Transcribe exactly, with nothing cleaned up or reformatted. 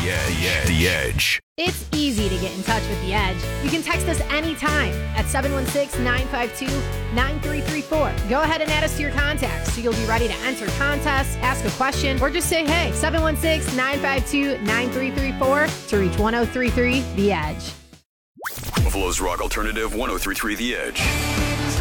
The Edge. The Edge. It's easy to get in touch with The Edge. You can text us anytime at seven one six, nine five two, nine three three four. Go ahead and add us to your contacts so you'll be ready to enter contests, ask a question, or just say hey. seven one six, nine five two, nine three three four to reach ten thirty-three The Edge. Buffalo's Rock Alternative ten thirty-three The Edge.